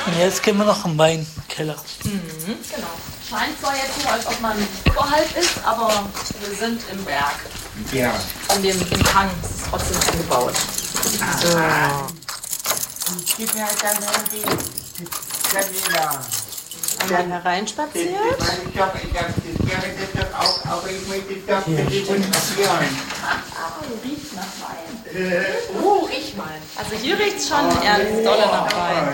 Und jetzt gehen wir noch im Weinkeller. Genau. Scheint zwar jetzt so, als ob man oberhalb ist, aber wir sind im Berg. Ja. Im Hang ist es trotzdem eingebaut. So. Ich gebe halt dann die Kanäle. Einmal hereinspaziert. Ich habe das auch, aber ich möchte das fotografieren. Riecht nach Wein. Riech mal. Also hier riecht es schon ernst dolle nach Wein.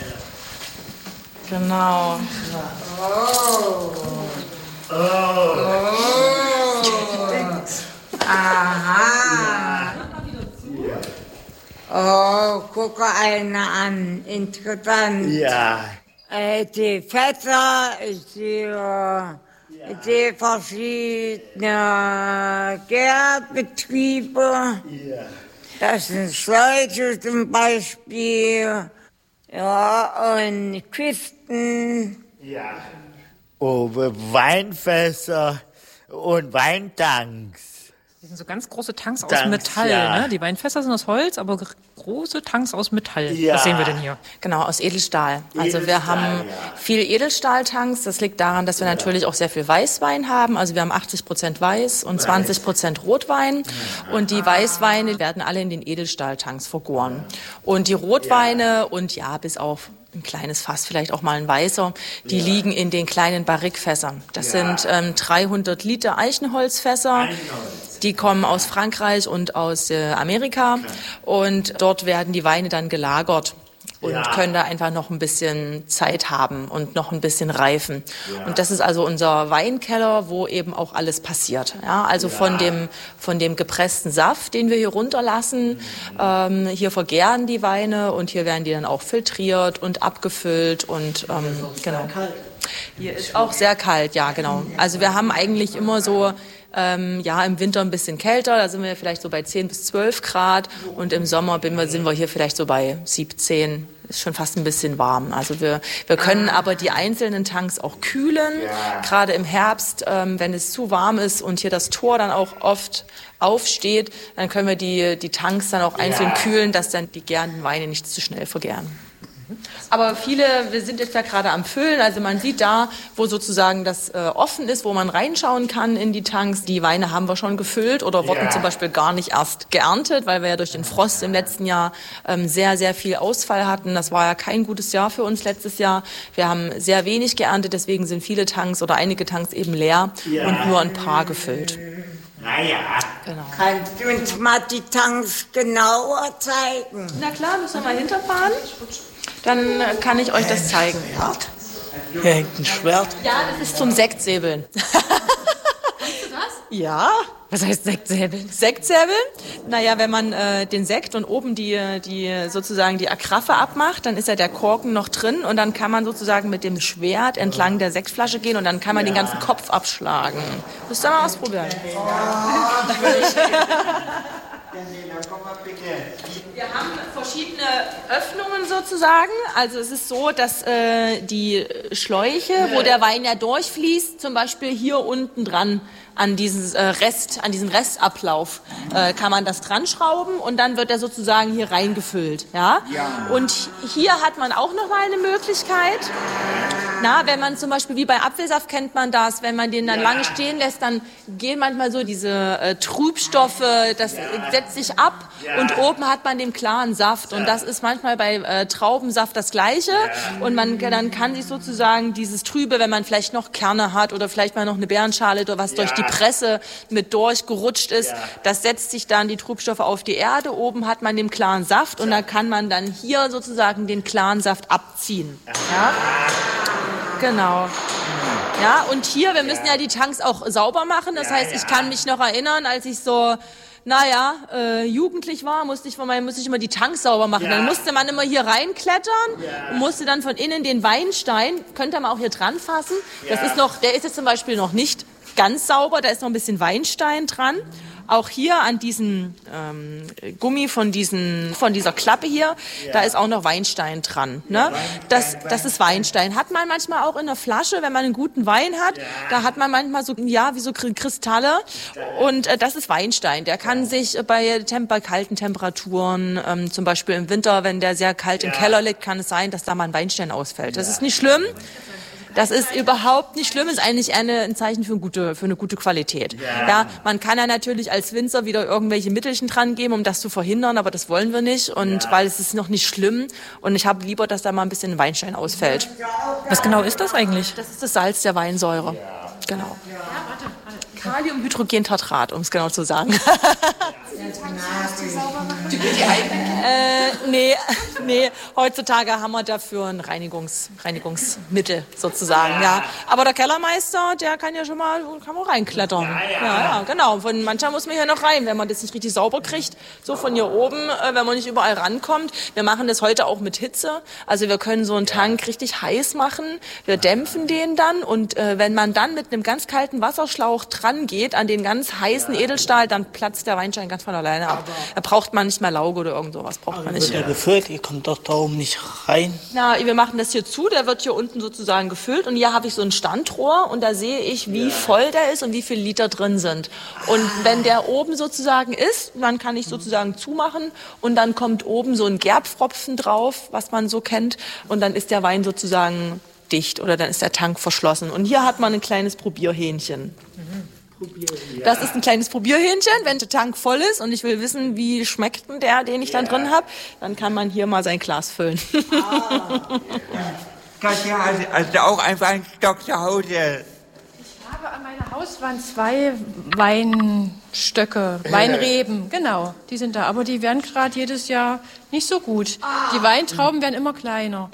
Genau. Aha. Oh, guck einer an. Interessant. Ja. Die Fässer, die verschiedenen Gärbetriebe. Ja. Das sind Schläuche zum Beispiel. Ja, und Kisten. Ja. Oh, Weinfässer und Weintanks. Das sind so ganz große Tanks aus Tanks, Metall, ja. ne? Die Weinfässer sind aus Holz, aber große Tanks aus Metall. Ja. Was sehen wir denn hier? Genau, aus Edelstahl. Also wir Edelstahl, haben ja. viel Edelstahltanks. Das liegt daran, dass wir natürlich auch sehr viel Weißwein haben. Also wir haben 80% Weiß und 20% Rotwein. Und die Weißweine werden alle in den Edelstahltanks vergoren. Und die Rotweine und bis auf ein kleines Fass, vielleicht auch mal ein weißer, die liegen in den kleinen Barrikfässern. Das sind 300 Liter Eichenholzfässer. Die kommen aus Frankreich und aus Amerika. Und dort werden die Weine dann gelagert und können da einfach noch ein bisschen Zeit haben und noch ein bisschen reifen. Ja. Und das ist also unser Weinkeller, wo eben auch alles passiert. Ja, also von dem gepressten Saft, den wir hier runterlassen, hier vergären die Weine und hier werden die dann auch filtriert und abgefüllt und genau. Hier ist auch sehr kalt, ja genau. Also wir haben eigentlich immer so im Winter ein bisschen kälter, da sind wir vielleicht so bei 10 bis 12 Grad und im Sommer sind wir hier vielleicht so bei 17, ist schon fast ein bisschen warm. Also wir können aber die einzelnen Tanks auch kühlen, gerade im Herbst, wenn es zu warm ist und hier das Tor dann auch oft aufsteht, dann können wir die Tanks dann auch einzeln kühlen, dass dann die gärenden Weine nicht zu schnell vergären. Aber wir sind jetzt ja gerade am Füllen, also man sieht da, wo sozusagen das offen ist, wo man reinschauen kann in die Tanks. Die Weine haben wir schon gefüllt oder wurden zum Beispiel gar nicht erst geerntet, weil wir ja durch den Frost im letzten Jahr sehr, sehr viel Ausfall hatten. Das war ja kein gutes Jahr für uns letztes Jahr. Wir haben sehr wenig geerntet, deswegen sind viele Tanks oder einige Tanks eben leer und nur ein paar gefüllt. Genau. Kannst du uns mal die Tanks genauer zeigen? Na klar, müssen wir mal hinterfahren. Dann kann ich euch das zeigen. Hier hängt ein Schwert. Ja, das ist zum Sektsäbeln. Kannst du das? Ja. Was heißt Sektsäbeln? Sektsäbeln? Naja, wenn man den Sekt und oben die sozusagen die Agraffe abmacht, dann ist ja der Korken noch drin und dann kann man sozusagen mit dem Schwert entlang der Sektflasche gehen und dann kann man den ganzen Kopf abschlagen. Müsst ihr mal ausprobieren. Wir haben verschiedene Öffnungen sozusagen. Also es ist so, dass die Schläuche, wo der Wein ja durchfließt, zum Beispiel hier unten dran an diesen Restablauf kann man das dran schrauben und dann wird er sozusagen hier reingefüllt. Ja? Und hier hat man auch noch mal eine Möglichkeit. Wenn man zum Beispiel, wie bei Apfelsaft kennt man das, wenn man den dann lange stehen lässt, dann gehen manchmal so diese Trübstoffe, das setzt sich ab und oben hat man den klaren Saft. Und das ist manchmal bei Traubensaft das Gleiche. Und dann kann sich sozusagen dieses Trübe, wenn man vielleicht noch Kerne hat oder vielleicht mal noch eine Beerenschale oder was durch die Presse mit durchgerutscht ist, das setzt sich dann die Trübstoffe auf die Erde. Oben hat man den klaren Saft und da kann man dann hier sozusagen den klaren Saft abziehen. Ja? Genau. Ja, und hier, wir müssen ja die Tanks auch sauber machen. Das heißt, ich kann mich noch erinnern, als ich so, jugendlich war, musste ich immer die Tanks sauber machen. Dann musste man immer hier reinklettern und musste dann von innen den Weinstein, könnt ihr mal auch hier dran fassen. Der ist jetzt zum Beispiel noch nicht ganz sauber, da ist noch ein bisschen Weinstein dran. Auch hier an diesem Gummi von dieser Klappe hier, da ist auch noch Weinstein dran. Ne? Das ist Weinstein. Hat man manchmal auch in der Flasche, wenn man einen guten Wein hat, da hat man manchmal so, wie so Kristalle. Und das ist Weinstein. Der kann sich bei kalten Temperaturen, zum Beispiel im Winter, wenn der sehr kalt im Keller liegt, kann es sein, dass da mal ein Weinstein ausfällt. Das ist nicht schlimm. Das ist überhaupt nicht schlimm, ist eigentlich ein Zeichen für eine gute Qualität. Ja, man kann ja natürlich als Winzer wieder irgendwelche Mittelchen dran geben, um das zu verhindern, aber das wollen wir nicht und weil es ist noch nicht schlimm und ich habe lieber, dass da mal ein bisschen Weinstein ausfällt. Was genau ist das eigentlich? Das ist das Salz der Weinsäure. Genau. Kaliumhydrogentartrat, um es genau zu sagen. Nee, heutzutage haben wir dafür ein Reinigungsmittel sozusagen, ja. Aber der Kellermeister, der kann ja schon mal reinklettern. Ja, genau. Von manchmal muss man ja noch rein, wenn man das nicht richtig sauber kriegt, so von hier oben, wenn man nicht überall rankommt. Wir machen das heute auch mit Hitze. Also wir können so einen Tank richtig heiß machen. Wir dämpfen den dann und wenn man dann mit einem ganz kalten Wasserschlauch dran geht an den ganz heißen Edelstahl, dann platzt der Weinstein ganz von alleine ab. Da braucht man nicht mehr Lauge oder irgend sowas, braucht man nicht. Wird der gefüllt? Ihr kommt doch da oben nicht rein. Na, wir machen das hier zu, der wird hier unten sozusagen gefüllt und hier habe ich so ein Standrohr und da sehe ich, wie voll der ist und wie viel Liter drin sind. Und wenn der oben sozusagen ist, dann kann ich sozusagen zumachen und dann kommt oben so ein Gerbpfropfen drauf, was man so kennt und dann ist der Wein sozusagen dicht oder dann ist der Tank verschlossen. Und hier hat man ein kleines Probierhähnchen. Das ist ein kleines Probierhähnchen. Wenn der Tank voll ist und ich will wissen, wie schmeckt denn der, den ich dann drin habe, dann kann man hier mal sein Glas füllen. Katja, hast du auch einfach einen Stock zu Hause? Ich habe an meiner Hauswand 2 Weinstöcke, Weinreben, genau, die sind da. Aber die werden gerade jedes Jahr nicht so gut. Die Weintrauben werden immer kleiner.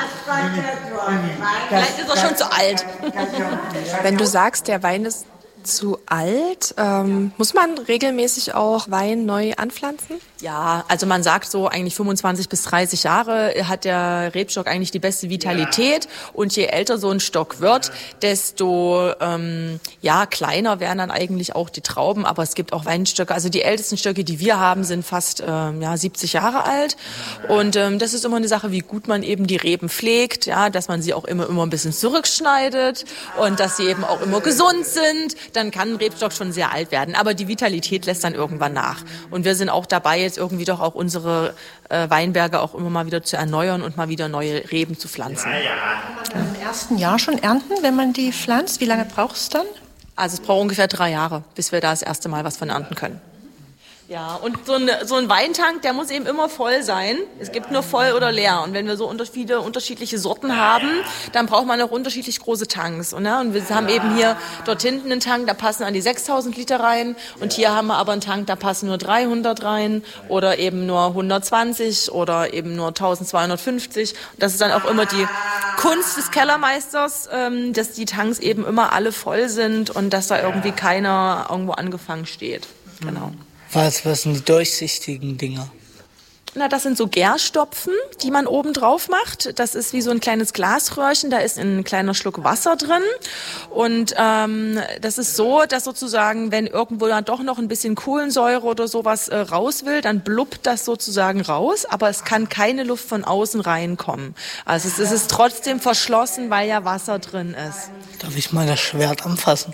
Vielleicht ist er schon zu alt. Wenn du sagst, der Wein ist zu alt, muss man regelmäßig auch Wein neu anpflanzen? Ja, also man sagt so eigentlich 25 bis 30 Jahre hat der Rebstock eigentlich die beste Vitalität und je älter so ein Stock wird, desto kleiner werden dann eigentlich auch die Trauben, aber es gibt auch Weinstöcke, also die ältesten Stöcke, die wir haben, sind fast 70 Jahre alt und das ist immer eine Sache, wie gut man eben die Reben pflegt, ja, dass man sie auch immer ein bisschen zurückschneidet und dass sie eben auch immer gesund sind, dann kann ein Rebstock schon sehr alt werden, aber die Vitalität lässt dann irgendwann nach und wir sind auch dabei, jetzt irgendwie doch auch unsere Weinberge auch immer mal wieder zu erneuern und mal wieder neue Reben zu pflanzen. Kann man im ersten Jahr schon ernten, wenn man die pflanzt? Wie lange braucht es dann? Also es braucht ungefähr 3 Jahre, bis wir da das erste Mal was von ernten können. Ja, und so ein Weintank, der muss eben immer voll sein. Es gibt nur voll oder leer. Und wenn wir so viele unterschiedliche Sorten haben, dann braucht man auch unterschiedlich große Tanks. Und wir haben eben hier dort hinten einen Tank, da passen an die 6.000 Liter rein. Und hier haben wir aber einen Tank, da passen nur 300 rein oder eben nur 120 oder eben nur 1.250. Und das ist dann auch immer die Kunst des Kellermeisters, dass die Tanks eben immer alle voll sind und dass da irgendwie keiner irgendwo angefangen steht. Genau. Was sind die durchsichtigen Dinger? Na, das sind so Gärstopfen, die man oben drauf macht. Das ist wie so ein kleines Glasröhrchen, da ist ein kleiner Schluck Wasser drin. Und das ist so, dass sozusagen, wenn irgendwo dann doch noch ein bisschen Kohlensäure oder sowas raus will, dann blubbt das sozusagen raus, aber es kann keine Luft von außen reinkommen. Also es ist trotzdem verschlossen, weil ja Wasser drin ist. Darf ich mal das Schwert anfassen?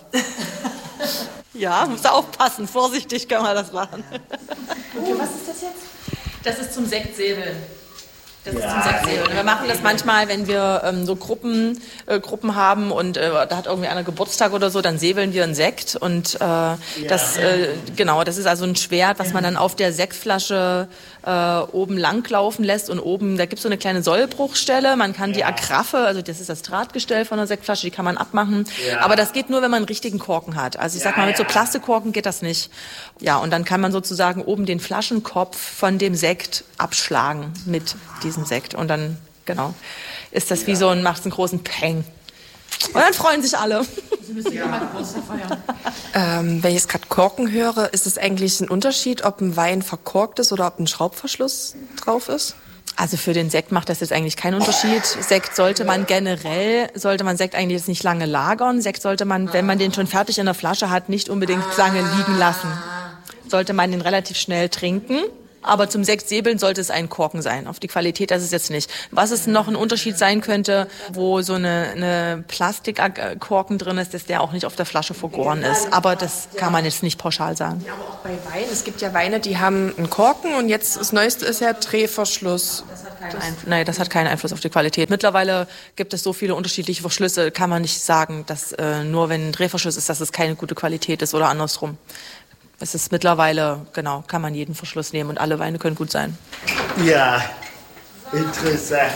Ja, muss aufpassen, vorsichtig können wir das machen. Was ist das jetzt? Das ist zum Sektsäbeln. Und wir machen das manchmal, wenn wir so Gruppen haben und da hat irgendwie einer Geburtstag oder so, dann säbeln wir einen Sekt und das ist also ein Schwert, was man dann auf der Sektflasche oben langlaufen lässt und oben, da gibt es so eine kleine Sollbruchstelle, man kann die Agraffe, also das ist das Drahtgestell von der Sektflasche, die kann man abmachen, aber das geht nur, wenn man einen richtigen Korken hat. Also ich sag mal, mit so Plastikkorken geht das nicht. Ja, und dann kann man sozusagen oben den Flaschenkopf von dem Sekt abschlagen mit diesem Sekt und dann, ist das wie macht es einen großen Peng. Und dann freuen sich alle. Sie müssen ja mal Geburtstag feiern. Wenn ich jetzt gerade Korken höre, ist es eigentlich ein Unterschied, ob ein Wein verkorkt ist oder ob ein Schraubverschluss drauf ist? Also für den Sekt macht das jetzt eigentlich keinen Unterschied. Sekt sollte man Sekt eigentlich jetzt nicht lange lagern. Sekt sollte man, wenn man den schon fertig in der Flasche hat, nicht unbedingt lange liegen lassen. sollte man den relativ schnell trinken. Aber zum Sektsäbeln sollte es ein Korken sein. Auf die Qualität das ist jetzt nicht. Was es noch ein Unterschied sein könnte, wo so eine Plastikkorken drin ist, dass der auch nicht auf der Flasche vergoren ist. Aber das kann man jetzt nicht pauschal sagen. Ja, aber auch bei Wein. Es gibt ja Weine, die haben einen Korken und jetzt das Neueste ist ja Drehverschluss. Das hat keinen Einfluss auf die Qualität. Mittlerweile gibt es so viele unterschiedliche Verschlüsse, kann man nicht sagen, dass nur wenn ein Drehverschluss ist, dass es keine gute Qualität ist oder andersrum. Es ist mittlerweile, genau, kann man jeden Verschluss nehmen und alle Weine können gut sein. Ja, interessant.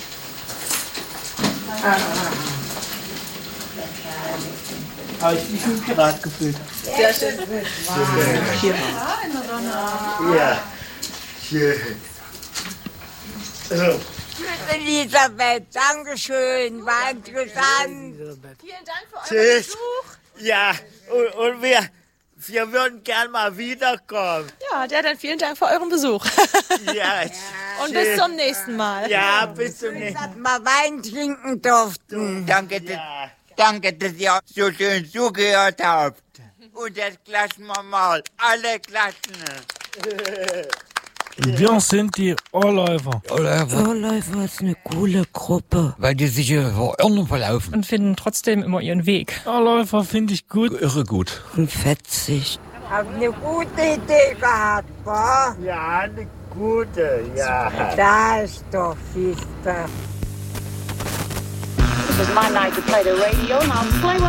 Habe ich mich mit Pirat gefühlt. Sehr schön. Hier. Ja, schön. So. Elisabeth, Dankeschön, war interessant. Vielen Dank für euren Tschüss. Besuch. Ja, und wir würden gern mal wiederkommen. Ja, dann vielen Dank für euren Besuch. Ja, Und bis zum nächsten Mal. Ja, bis zum nächsten Mal. Dass wir Wein trinken durften. Danke, dass ihr so schön zugehört habt. Und jetzt klatschen wir mal. Alle klatschen. Wir sind die Ohrläufer. Ohrläufer ist eine coole Gruppe. Weil die sich verirren verlaufen. Und finden trotzdem immer ihren Weg. Ohrläufer finde ich gut. Irre gut. Und fetzig. Hab eine gute Idee gehabt, wa? Ja, eine gute, ja. Da ist doch, siehste. This is my night to play the radio, and I'll play